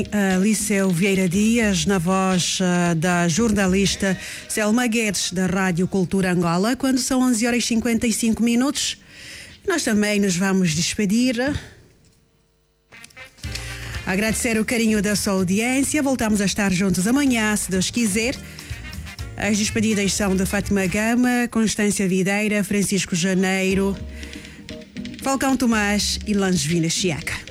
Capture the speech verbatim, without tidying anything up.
Uh, Liceu Vieira Dias, na voz uh, da jornalista Selma Guedes, da Rádio Cultura Angola, quando são onze horas e cinquenta e cinco minutos. Nós também nos vamos despedir. Agradecer o carinho da sua audiência. Voltamos a estar juntos amanhã, se Deus quiser. As despedidas são de Fátima Gama, Constância Videira, Francisco Janeiro, Falcão Tomás e Langevina Chiaca.